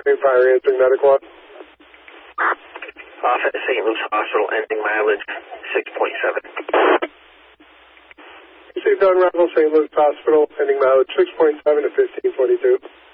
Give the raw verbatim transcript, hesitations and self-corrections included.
Fire answering medical. Off at Saint Louis Hospital, ending mileage six point seven. Received on arrival, Saint Louis Hospital, ending mileage six point seven to fifteen twenty-two.